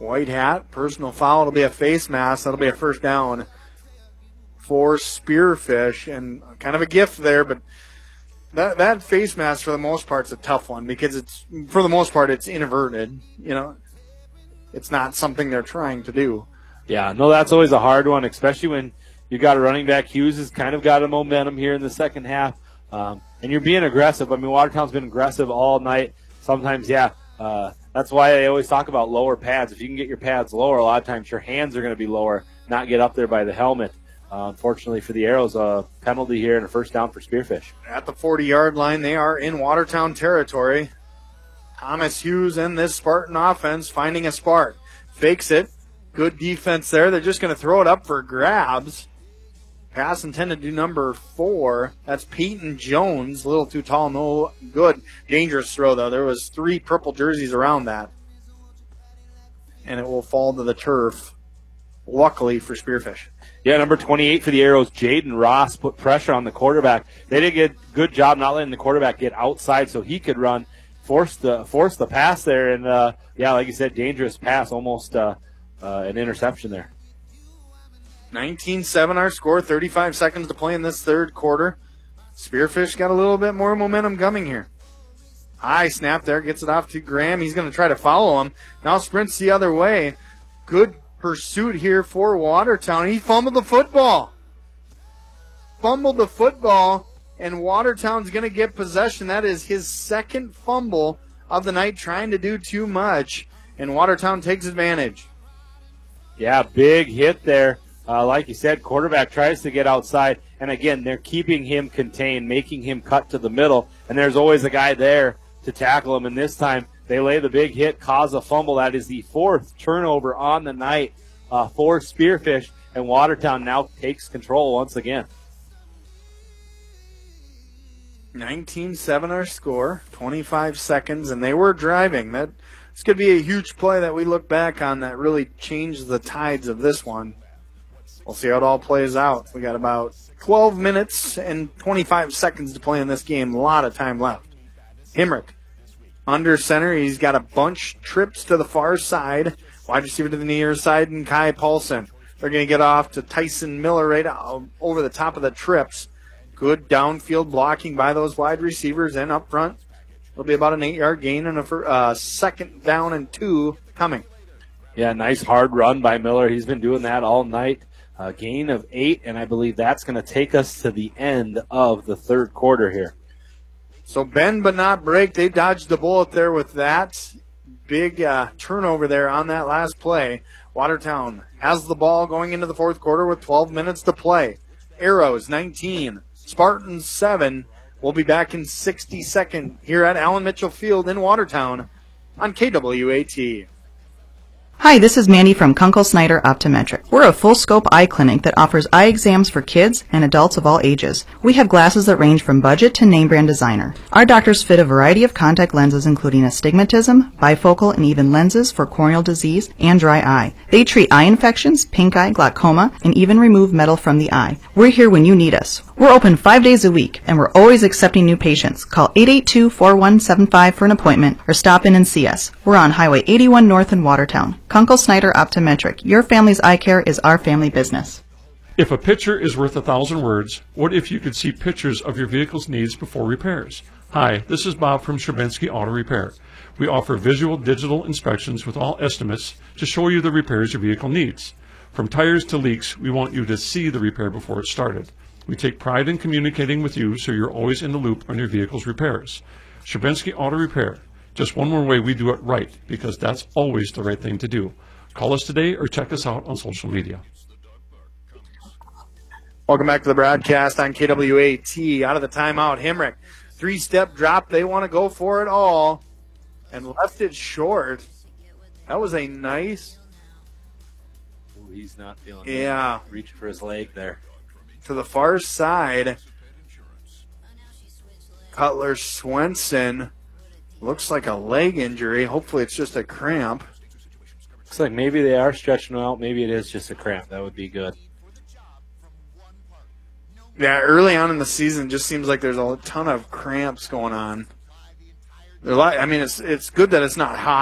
White hat, personal foul. It'll be a face mask. That'll be a first down for Spearfish. And kind of a gift there, but that face mask for the most part is a tough one because it's, for the most part, it's inverted. It's not something they're trying to do. Yeah, no, that's always a hard one, especially when you got a running back. Hughes has kind of got a momentum here in the second half. And you're being aggressive. I mean, Watertown's been aggressive all night. Sometimes, that's why I always talk about lower pads. If you can get your pads lower, a lot of times your hands are going to be lower, not get up there by the helmet. Unfortunately for the Arrows, a penalty here and a first down for Spearfish. At the 40-yard line, they are in Watertown territory. Thomas Hughes and this Spartan offense finding a spark. Fakes it. Good defense there. They're just going to throw it up for grabs. Pass intended to number 4. That's Peyton Jones. A little too tall, no good. Dangerous throw, though. There was 3 purple jerseys around that. And it will fall to the turf, luckily for Spearfish. Yeah, number 28 for the Arrows, Jaden Ross, put pressure on the quarterback. They did a good job not letting the quarterback get outside so he could run. Forced the pass there, and, like you said, dangerous pass, almost an interception there. 19-7 our score, 35 seconds to play in this third quarter. Spearfish got a little bit more momentum coming here. High snap there, gets it off to Graham. He's going to try to follow him. Now sprints the other way. Good pursuit here for Watertown. He fumbled the football. And Watertown's going to get possession. That is his second fumble of the night, trying to do too much, and Watertown takes advantage. Yeah, big hit there. Like you said, quarterback tries to get outside, and again, they're keeping him contained, making him cut to the middle, and there's always a guy there to tackle him, and this time they lay the big hit, cause a fumble. That is the 4th turnover on the night for Spearfish, and Watertown now takes control once again. 19-7 our score, 25 seconds, and they were driving. This could be a huge play that we look back on that really changed the tides of this one. We'll see how it all plays out. We got about 12 minutes and 25 seconds to play in this game. A lot of time left. Himrick under center. He's got a bunch trips to the far side. Wide receiver to the near side, and Kai Paulson. They're going to get off to Tyson Miller right over the top of the trips. Good downfield blocking by those wide receivers, and up front, it'll be about an 8-yard gain and a second down and 2 coming. Yeah, nice hard run by Miller. He's been doing that all night. A gain of 8, and I believe that's going to take us to the end of the third quarter here. So bend but not break. They dodged the bullet there with that big turnover there on that last play. Watertown has the ball going into the fourth quarter with 12 minutes to play. Arrows 19, Spartans 7. We'll be back in 60 seconds here at Allen Mitchell Field in Watertown on KWAT. Hi, this is Mandy from Kunkel Snyder Optometric. We're a full-scope eye clinic that offers eye exams for kids and adults of all ages. We have glasses that range from budget to name-brand designer. Our doctors fit a variety of contact lenses including astigmatism, bifocal, and even lenses for corneal disease and dry eye. They treat eye infections, pink eye, glaucoma, and even remove metal from the eye. We're here when you need us. We're open 5 days a week, and we're always accepting new patients. Call 882-4175 for an appointment or stop in and see us. We're on Highway 81 North in Watertown. Kunkel Snyder Optometric. Your family's eye care is our family business. If a picture is worth 1,000 words, what if you could see pictures of your vehicle's needs before repairs? Hi, this is Bob from Sherbinsky Auto Repair. We offer visual digital inspections with all estimates to show you the repairs your vehicle needs. From tires to leaks, we want you to see the repair before it's started. We take pride in communicating with you so you're always in the loop on your vehicle's repairs. Sherbinsky Auto Repair. Just one more way we do it right, because that's always the right thing to do. Call us today or check us out on social media. Welcome back to the broadcast on KWAT. Out of the timeout, Himrick. 3-step drop. They want to go for it all and left it short. That was a nice. Ooh, he's not feeling good. Reaching for his leg there. To the far side. Cutler Swenson. Looks like a leg injury. Hopefully it's just a cramp. Looks like maybe they are stretching out. Maybe it is just a cramp. That would be good. Yeah, early on in the season, just seems like there's a ton of cramps going on. I mean, it's good that it's not hot.